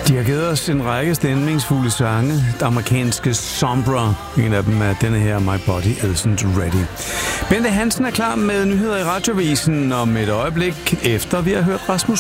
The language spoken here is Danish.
De har givet os en række stemningsfulde sange. Det amerikanske Sombra. En af dem er denne her, My Body Isn't Ready. Bente Hansen er klar med nyheder i Radioavisen om et øjeblik, efter vi har hørt Rasmus